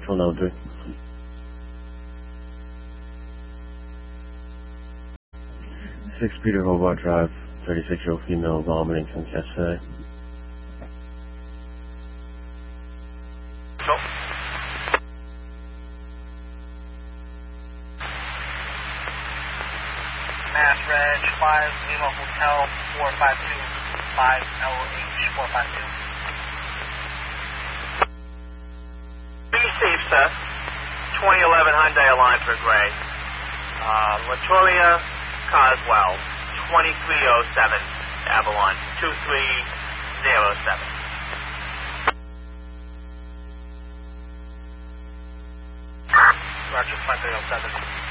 2. 6 Peter Hobart Drive, 36-year-old female vomiting since yesterday. Mass Reg 5 Lima Hotel 452 5LH 452. Be safe, sir. 2011 Hyundai Elantra Gray. Latoria Coswell, 2307 Avalon 2307. Roger, 2307.